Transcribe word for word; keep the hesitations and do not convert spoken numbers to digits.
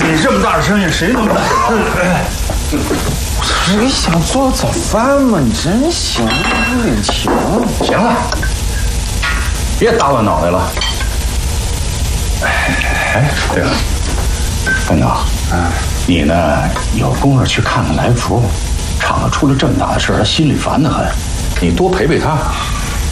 你这么大的声音，谁能买啊？ 我这是给想做早饭吗？你真行，有点强。 行了，别打我脑袋了。哎，对了，班长，啊，你呢有功夫去看看来福，厂子出了这么大的事，他心里烦得很，你多陪陪他。